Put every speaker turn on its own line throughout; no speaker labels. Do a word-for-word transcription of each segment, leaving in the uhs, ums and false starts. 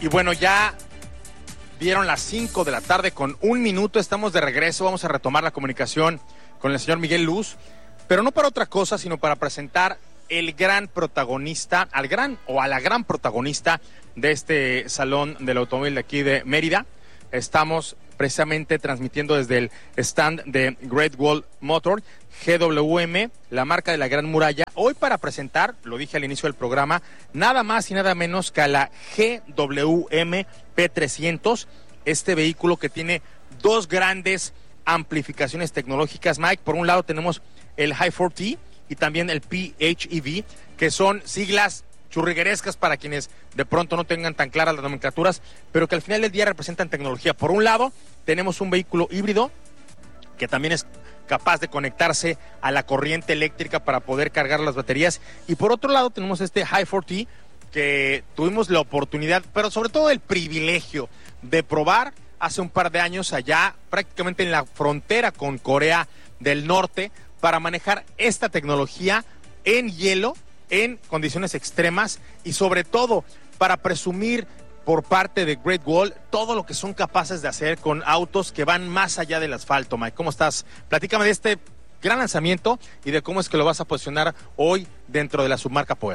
Y bueno, ya dieron las cinco de la tarde con un minuto, estamos de regreso, vamos a retomar la comunicación con el señor Miguel Luz, pero no para otra cosa, sino para presentar el gran protagonista, al gran o a la gran protagonista de este salón del automóvil de aquí de Mérida. Estamos precisamente transmitiendo desde el stand de Great Wall Motor, G W M, la marca de la Gran Muralla, hoy para presentar, lo dije al inicio del programa, nada más y nada menos que a la G W M P trescientos, este vehículo que tiene dos grandes amplificaciones tecnológicas, Mike. Por un lado tenemos el Hi cuatro T y también el P H E V, que son siglas churriguerescas para quienes de pronto no tengan tan claras las nomenclaturas, pero que al final del día representan tecnología. Por un lado, tenemos un vehículo híbrido que también es capaz de conectarse a la corriente eléctrica para poder cargar las baterías, y por otro lado tenemos este Hi cuatro T que tuvimos la oportunidad, pero sobre todo el privilegio de probar hace un par de años allá, prácticamente en la frontera con Corea del Norte, para manejar esta tecnología en hielo, en condiciones extremas, y sobre todo para presumir por parte de Great Wall todo lo que son capaces de hacer con autos que van más allá del asfalto. Mike, ¿cómo estás? Platícame de este gran lanzamiento y de cómo es que lo vas a posicionar hoy dentro de la submarca Power.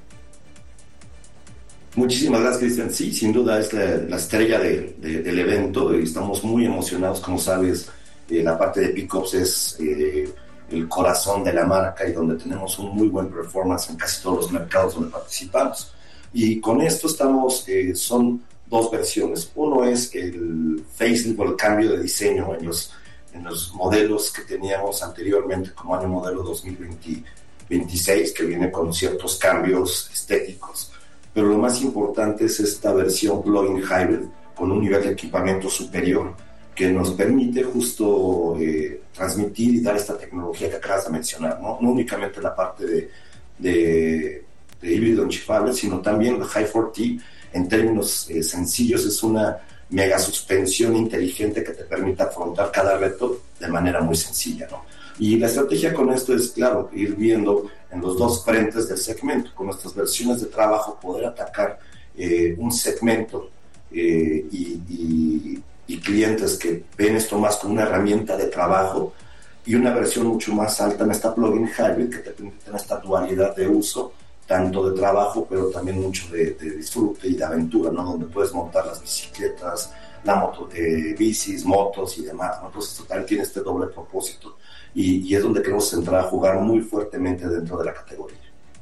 Muchísimas gracias, Cristian. Sí, sin duda es la, la estrella de, de, del evento, y estamos muy emocionados. Como sabes, eh, la parte de pickups es eh, el corazón de la marca y donde tenemos un muy buen performance en casi todos los mercados donde participamos. Y con esto estamos, eh, son dos versiones. Uno es el facelift, el cambio de diseño en los, en los modelos que teníamos anteriormente, como año modelo dos mil veintiséis, que viene con ciertos cambios estéticos. Pero lo más importante es esta versión plug-in hybrid con un nivel de equipamiento superior que nos permite justo eh, transmitir y dar esta tecnología que acabas de mencionar, ¿no? No únicamente la parte de, de, de híbrido enchufable, sino también el Hi cuatro T, en términos eh, sencillos, es una mega suspensión inteligente que te permite afrontar cada reto de manera muy sencilla, ¿no? Y la estrategia con esto es, claro, ir viendo en los dos frentes del segmento, con nuestras versiones de trabajo, poder atacar eh, un segmento eh, y, y, y clientes que ven esto más como una herramienta de trabajo, y una versión mucho más alta en esta plug-in hybrid que te permite esta dualidad de uso, tanto de trabajo, pero también mucho de, de disfrute y de aventura, ¿no? Donde puedes montar las bicicletas, la moto, eh, bicis, motos y demás, ¿no? Entonces, total, tiene este doble propósito. Y, y es donde queremos entrar a jugar muy fuertemente dentro de la categoría.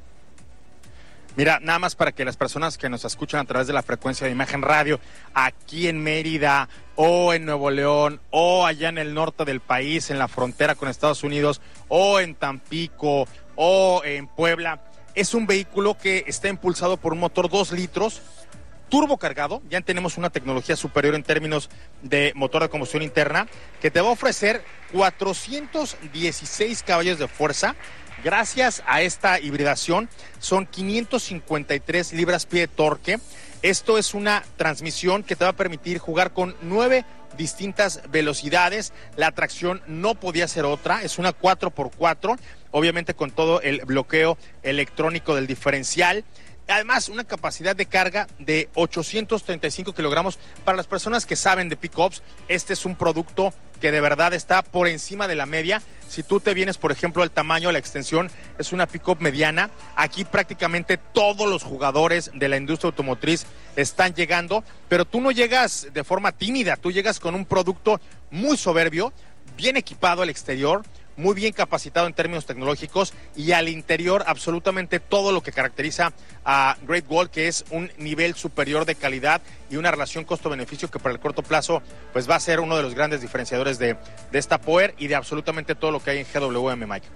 Mira, nada más para que las personas que nos escuchan a través de la frecuencia de Imagen Radio, aquí en Mérida, o en Nuevo León, o allá en el norte del país, en la frontera con Estados Unidos, o en Tampico, o en Puebla, es un vehículo que está impulsado por un motor dos litros, turbo cargado. Ya tenemos una tecnología superior en términos de motor de combustión interna, que te va a ofrecer cuatrocientos dieciséis caballos de fuerza. Gracias a esta hibridación son quinientos cincuenta y tres libras-pie de torque. Esto es una transmisión que te va a permitir jugar con nueve distintas velocidades. La tracción no podía ser otra, es una cuatro por cuatro, obviamente con todo el bloqueo electrónico del diferencial. Además, una capacidad de carga de ochocientos treinta y cinco kilogramos. Para las personas que saben de pickups, este es un producto que de verdad está por encima de la media. Si tú te vienes, por ejemplo, el tamaño, la extensión, es una pickup mediana. Aquí prácticamente todos los jugadores de la industria automotriz están llegando, pero tú no llegas de forma tímida, tú llegas con un producto muy soberbio, bien equipado al exterior, muy bien capacitado en términos tecnológicos, y al interior absolutamente todo lo que caracteriza a Great Wall, que es un nivel superior de calidad y una relación costo-beneficio que para el corto plazo pues va a ser uno de los grandes diferenciadores de, de esta Power y de absolutamente todo lo que hay en G W M, Mike.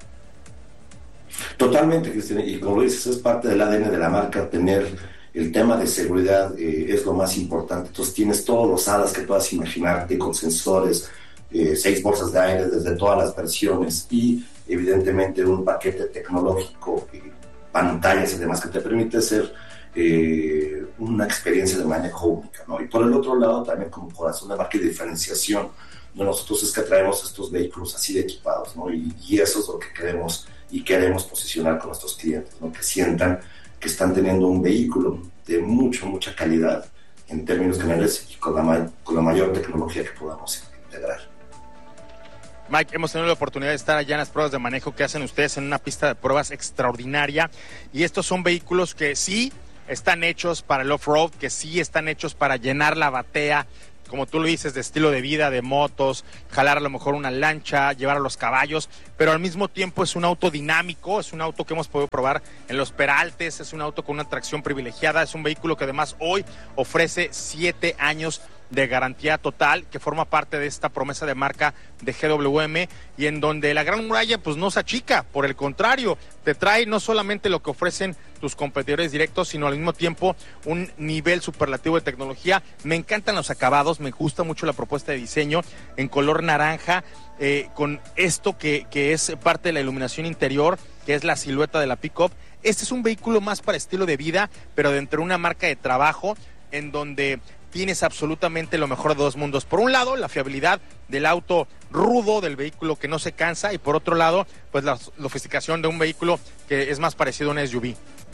Totalmente, Cristian, y como lo dices, es parte del A D N de la marca. Tener el tema de seguridad eh, es lo más importante. Entonces tienes todos los hadas que puedas imaginarte, con sensores, Eh, seis bolsas de aire desde todas las versiones, y evidentemente un paquete tecnológico, eh, pantallas y demás que te permite hacer eh, una experiencia de manejo única, ¿no? Y por el otro lado también, como corazón de marca y diferenciación de nosotros, es que traemos estos vehículos así de equipados, ¿no? Y, y eso es lo que queremos y queremos posicionar con nuestros clientes, ¿no? Que sientan que están teniendo un vehículo de mucha, mucha calidad, en términos generales y con la, ma- con la mayor tecnología que podamos integrar.
Mike, hemos tenido la oportunidad de estar allá en las pruebas de manejo que hacen ustedes en una pista de pruebas extraordinaria, y estos son vehículos que sí están hechos para el off-road, que sí están hechos para llenar la batea, como tú lo dices, de estilo de vida, de motos, jalar a lo mejor una lancha, llevar a los caballos, pero al mismo tiempo es un auto dinámico, es un auto que hemos podido probar en los Peraltes, es un auto con una tracción privilegiada, es un vehículo que además hoy ofrece siete años de garantía total, que forma parte de esta promesa de marca de G W M, y en donde la Gran Muralla pues no se achica, por el contrario, te trae no solamente lo que ofrecen tus competidores directos, sino al mismo tiempo un nivel superlativo de tecnología. Me encantan los acabados, me gusta mucho la propuesta de diseño en color naranja, eh, con esto que, que es parte de la iluminación interior, que es la silueta de la pick-up. Este es un vehículo más para estilo de vida, pero dentro de una marca de trabajo, en donde tienes absolutamente lo mejor de dos mundos. Por un lado, la fiabilidad del auto rudo, del vehículo que no se cansa, y por otro lado, pues la sofisticación de un vehículo que es más parecido a un S U V.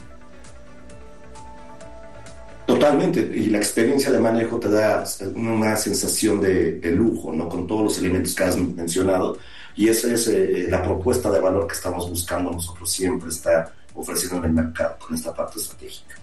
Totalmente, y la experiencia de manejo te da una sensación de, de lujo, ¿no? Con todos los elementos que has mencionado, y esa es eh, la propuesta de valor que estamos buscando nosotros siempre está ofreciendo en el mercado con esta parte estratégica.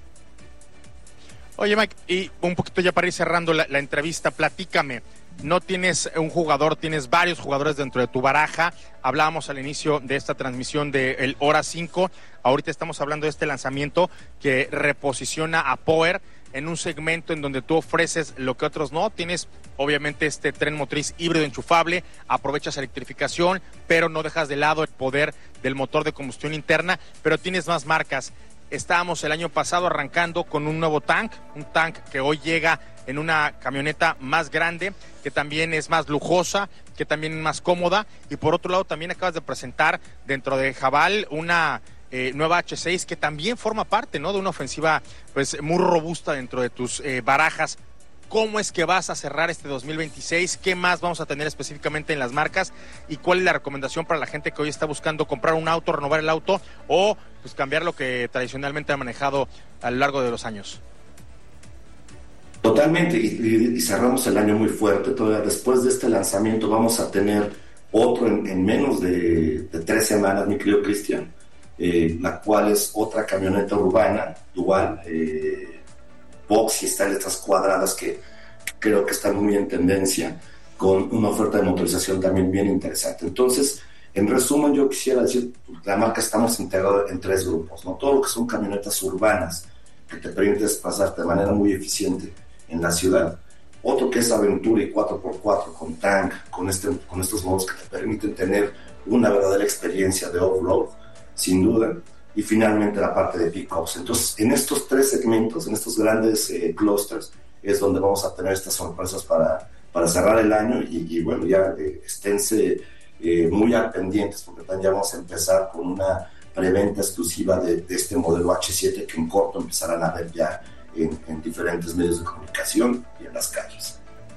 Oye, Mike, y un poquito ya para ir cerrando la, la entrevista, platícame, no tienes un jugador, tienes varios jugadores dentro de tu baraja. Hablábamos al inicio de esta transmisión del Hora cinco, ahorita estamos hablando de este lanzamiento que reposiciona a Power en un segmento en donde tú ofreces lo que otros no. Tienes obviamente este tren motriz híbrido enchufable, aprovechas electrificación, pero no dejas de lado el poder del motor de combustión interna, pero tienes más marcas. Estábamos el año pasado arrancando con un nuevo tank, un tank que hoy llega en una camioneta más grande, que también es más lujosa, que también es más cómoda, y por otro lado también acabas de presentar dentro de Haval una eh, nueva hache seis que también forma parte, ¿no?, de una ofensiva pues muy robusta dentro de tus eh, barajas. ¿Cómo es que vas a cerrar este dos mil veintiséis? ¿Qué más vamos a tener específicamente en las marcas? ¿Y cuál es la recomendación para la gente que hoy está buscando comprar un auto, renovar el auto o pues cambiar lo que tradicionalmente ha manejado a lo largo de los años?
Totalmente, y, y, y cerramos el año muy fuerte. Todavía después de este lanzamiento vamos a tener otro en, en menos de, de tres semanas, mi querido Cristian, eh, la cual es otra camioneta urbana, dual, eh, box y están estas cuadradas que creo que están muy en tendencia, con una oferta de motorización también bien interesante. Entonces, en resumen, yo quisiera decir, la marca estamos integrados en tres grupos, ¿no? Todo lo que son camionetas urbanas, que te permiten desplazarte de manera muy eficiente en la ciudad. Otro que es Aventura y cuatro por cuatro con tank, con, este, con estos modos que te permiten tener una verdadera experiencia de off-road, sin duda. Y finalmente la parte de pickups. Entonces, en estos tres segmentos, en estos grandes eh, clusters, es donde vamos a tener estas sorpresas para, para cerrar el año y, y bueno, ya eh, esténse eh, muy al pendientes, porque también ya vamos a empezar con una preventa exclusiva de, de este modelo hache siete que en corto empezarán a ver ya en, en diferentes medios de comunicación y en las calles.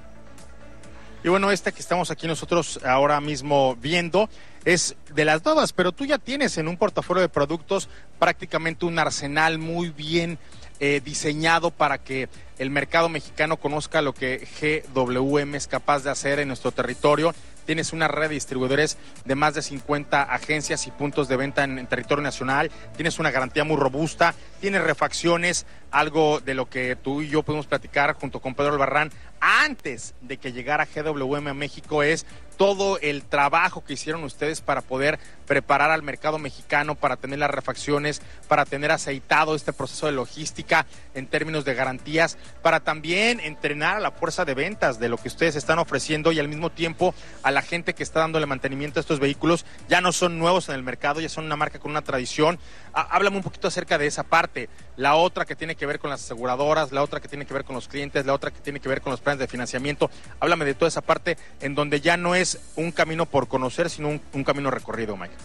Y bueno, esta que estamos aquí nosotros ahora mismo viendo es de las nuevas, pero tú ya tienes en un portafolio de productos prácticamente un arsenal muy bien eh, diseñado para que el mercado mexicano conozca lo que G W M es capaz de hacer en nuestro territorio. Tienes una red de distribuidores de más de cincuenta agencias y puntos de venta en, en territorio nacional. Tienes una garantía muy robusta. Tienes refacciones, algo de lo que tú y yo podemos platicar junto con Pedro Albarrán antes de que llegara G W M a México, es todo el trabajo que hicieron ustedes para poder preparar al mercado mexicano, para tener las refacciones, para tener aceitado este proceso de logística en términos de garantías, para también entrenar a la fuerza de ventas de lo que ustedes están ofreciendo y al mismo tiempo a la gente que está dándole mantenimiento a estos vehículos. Ya no son nuevos en el mercado, ya son una marca con una tradición. Háblame un poquito acerca de esa parte, la otra que tiene que ver con las aseguradoras, la otra que tiene que ver con los clientes, la otra que tiene que ver con los planes de financiamiento. Háblame de toda esa parte en donde ya no es un camino por conocer, sino un, un camino recorrido, Mike.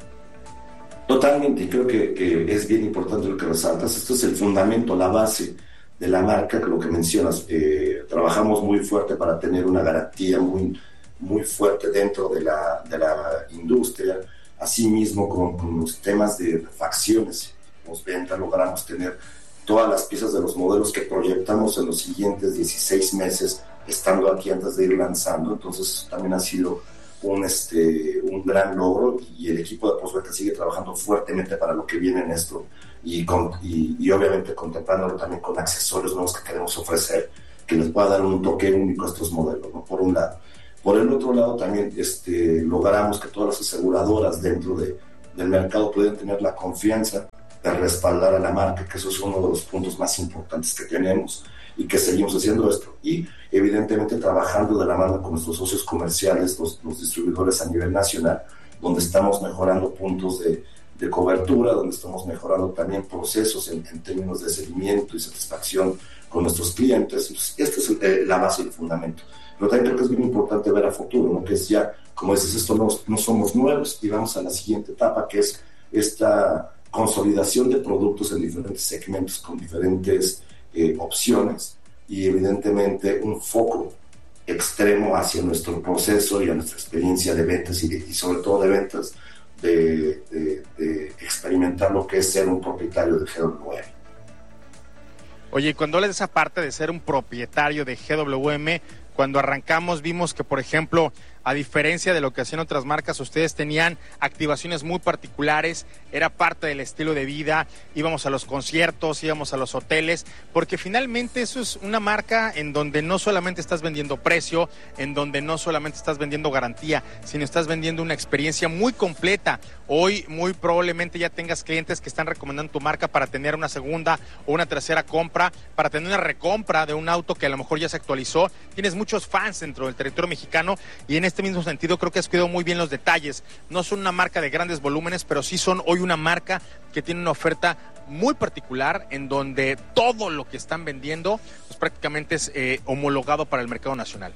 Totalmente, creo que, que es bien importante lo que resaltas. Esto es el fundamento, la base de la marca, que lo que mencionas. Eh, trabajamos muy fuerte para tener una garantía muy, muy fuerte dentro de la, de la industria. Asimismo, con, con los temas de refacciones, postventa, logramos tener todas las piezas de los modelos que proyectamos en los siguientes dieciséis meses, estando aquí antes de ir lanzando. Entonces también ha sido un, este, un gran logro, y el equipo de postventa sigue trabajando fuertemente para lo que viene en esto, y, con, y, y obviamente contemplándolo también con accesorios nuevos que queremos ofrecer, que les pueda dar un toque único a estos modelos, ¿no? Por un lado. Por el otro lado, también este, logramos que todas las aseguradoras dentro de, del mercado puedan tener la confianza de respaldar a la marca, que eso es uno de los puntos más importantes que tenemos, y que seguimos haciendo esto. Y evidentemente trabajando de la mano con nuestros socios comerciales, los, los distribuidores a nivel nacional, donde estamos mejorando puntos de, de cobertura, donde estamos mejorando también procesos en, en términos de seguimiento y satisfacción con nuestros clientes. Entonces, esta es eh, la base y el fundamento. Pero también creo que es bien importante ver a futuro, ¿no? Que es ya, como dices, esto no, no somos nuevos, y vamos a la siguiente etapa, que es esta consolidación de productos en diferentes segmentos con diferentes eh, opciones, y evidentemente un foco extremo hacia nuestro proceso y a nuestra experiencia de ventas, y, de, y sobre todo de ventas, de, de, de experimentar lo que es ser un propietario de G W M.
Oye, cuando hablas de esa parte de ser un propietario de G W M, cuando arrancamos vimos que, por ejemplo, a diferencia de lo que hacían otras marcas, ustedes tenían activaciones muy particulares, era parte del estilo de vida, íbamos a los conciertos, íbamos a los hoteles, porque finalmente eso es una marca en donde no solamente estás vendiendo precio, en donde no solamente estás vendiendo garantía, sino estás vendiendo una experiencia muy completa. Hoy muy probablemente ya tengas clientes que están recomendando tu marca para tener una segunda o una tercera compra, para tener una recompra de un auto que a lo mejor ya se actualizó. Tienes muchos fans dentro del territorio mexicano, y en este mismo sentido creo que has cuidado muy bien los detalles. No son una marca de grandes volúmenes, pero sí son hoy una marca que tiene una oferta muy particular, en donde todo lo que están vendiendo pues prácticamente es eh, homologado para el mercado nacional.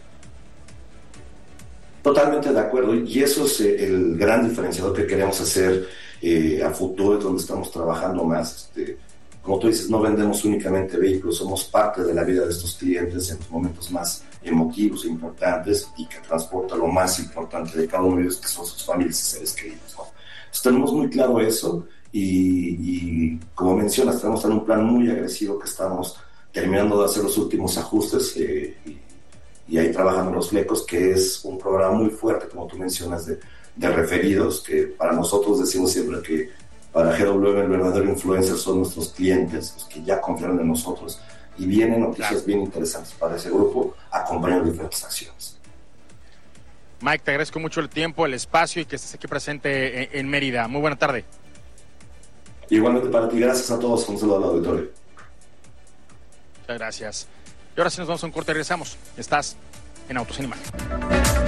Totalmente de acuerdo, y eso es eh, el gran diferenciador que queremos hacer eh, a futuro, es donde estamos trabajando más. Este, como tú dices, no vendemos únicamente vehículos, somos parte de la vida de estos clientes en los momentos más emotivos e importantes, y que transporta lo más importante de cada uno de ellos, que son sus familias y seres queridos, ¿no? Entonces, tenemos muy claro eso, y, y como mencionas, tenemos un plan muy agresivo que estamos terminando de hacer los últimos ajustes, eh, y, y ahí trabajando los flecos, que es un programa muy fuerte, como tú mencionas, de, de referidos, que para nosotros decimos siempre que para G W M el verdadero influencer son nuestros clientes, los que ya confiaron en nosotros, y vienen noticias claro. bien interesantes para ese grupo, acompañando diferentes acciones.
Mike, te agradezco mucho el tiempo, el espacio, y que estés aquí presente en, en Mérida. Muy buena tarde.
Igualmente para ti, gracias a todos, un saludo al auditorio.
Muchas gracias. Y ahora sí nos vamos a un corte y regresamos. Estás en Autos en Imagen.